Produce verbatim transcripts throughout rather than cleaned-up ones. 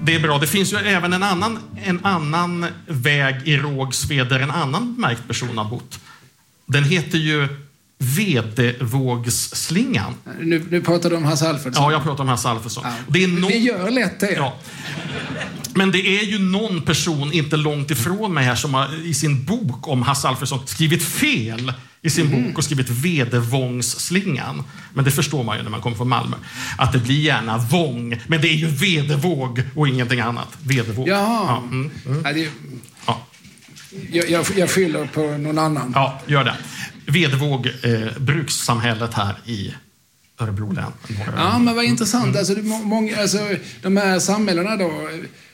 Det är bra. Det finns ju även en annan, en annan väg i Rågsved där en annan märkt person har bott. Den heter ju Vedevågsslingan. Nu, nu pratar du om Hasse Alfredson. Ja, jag pratar om Hasse Alfredson. Ja. Det är någon... Vi gör lätt det. Ja. Men det är ju någon person inte långt ifrån mig här som har i sin bok om Hasse Alfredson skrivit fel i sin mm. bok och skrivit Vedevågsslingan. Men det förstår man ju när man kommer från Malmö. Att det blir gärna vång, men det är ju vedevåg och ingenting annat. Vedevåg. Jaha. Ja, mm, mm. Ja, det... ja. Jag, jag, jag skyller på någon annan. Ja, gör det. Vedevåg, eh, brukssamhället här i Örebro län. Ja, men vad intressant. Mm. Alltså, det, många, alltså, de här samhällena då,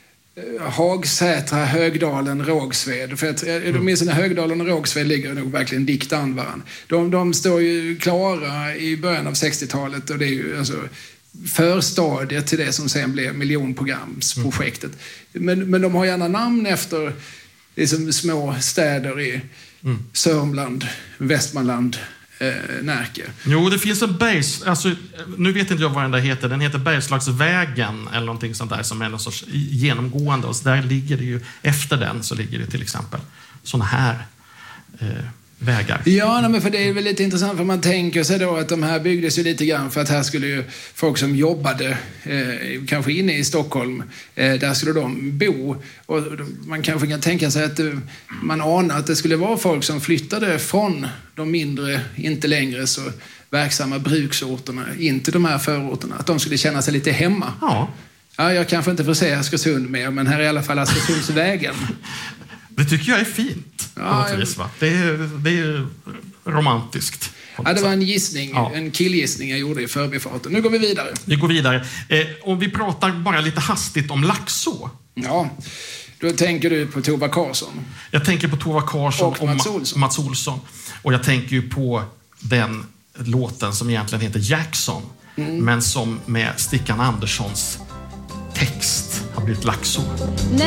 Hagsätra, Högdalen, Rågsved. För att, mm. de minns när Högdalen och Rågsved ligger nog verkligen dikt an varandra. De, de står ju klara i början av sextiotalet och det är ju alltså förstadiet till det som sen blev miljonprogramsprojektet. Mm. Men, men de har gärna namn efter liksom små städer i mm. Sörmland, Västmanland, eh, Närke. Jo, det finns en bergs... Alltså, nu vet inte jag vad den där heter. Den heter Bergslagsvägen eller någonting sånt där som är någon sorts genomgående. Och så där ligger det ju, efter den så ligger det till exempel såna här eh, vägar. Ja, nej, men för det är väl lite intressant för man tänker sig då att de här byggdes ju lite grann för att här skulle ju folk som jobbade eh, kanske inne i Stockholm, eh, där skulle de bo och man kanske kan tänka sig att eh, man anar att det skulle vara folk som flyttade från de mindre, inte längre så verksamma bruksorterna in till de här förorterna, att de skulle känna sig lite hemma. Ja. Ja, jag kanske inte får säga Askersund mer, men här är i alla fall Askersundsvägen. Det tycker jag är fint. Ja, jag... vis, va? Det, är, det är romantiskt. Ja, det var en gissning, ja. en killgissning jag gjorde i förbifarten. Nu går vi vidare. Vi går vidare. Eh, om vi pratar bara lite hastigt om Laxå. Ja, då tänker du på Tova Karlsson. Jag tänker på Tova Karlsson och Mats Olsson. Mats Olsson. Och jag tänker ju på den låten som egentligen heter Jackson. Mm. Men som med Stickan Anderssons text har blivit Laxå.